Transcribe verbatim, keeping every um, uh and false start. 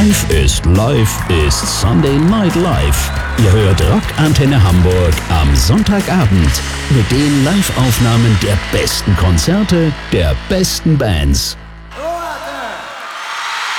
Live ist Live ist Sunday Night Live. Ihr hört Rock Antenne Hamburg am Sonntagabend mit den Live-Aufnahmen der besten Konzerte der besten Bands.